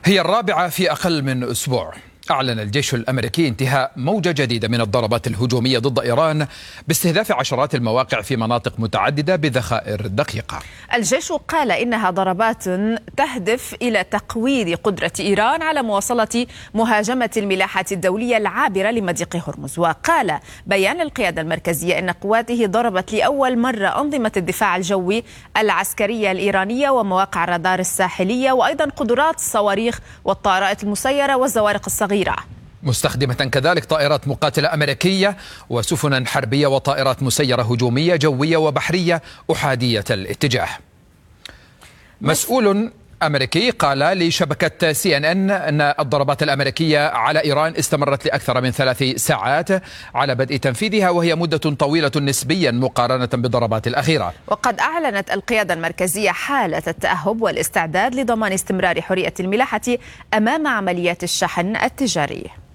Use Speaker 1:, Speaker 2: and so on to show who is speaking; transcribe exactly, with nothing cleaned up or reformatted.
Speaker 1: هي الرابعة في أقل من أسبوع. أعلن الجيش الأمريكي انتهاء موجة جديدة من الضربات الهجومية ضد إيران باستهداف عشرات المواقع في مناطق متعددة بذخائر دقيقة.
Speaker 2: الجيش قال إنها ضربات تهدف إلى تقويض قدرة إيران على مواصلة مهاجمة الملاحة الدولية العابرة لمضيق هرمز. وقال بيان القيادة المركزية إن قواته ضربت لأول مرة أنظمة الدفاع الجوي العسكرية الإيرانية ومواقع الرادار الساحلية وأيضا قدرات الصواريخ والطائرات المسيرة والزوارق الصغيرة،
Speaker 1: مستخدمة كذلك طائرات مقاتلة أمريكية وسفنا حربية وطائرات مسيرة هجومية جوية وبحرية أحادية الاتجاه. مسؤول أمريكي قال لشبكة سي إن إن أن الضربات الأمريكية على إيران استمرت لأكثر من ثلاث ساعات على بدء تنفيذها، وهي مدة طويلة نسبيا مقارنة بالضربات الأخيرة.
Speaker 2: وقد أعلنت القيادة المركزية حالة التأهب والاستعداد لضمان استمرار حرية الملاحة أمام عمليات الشحن التجاري.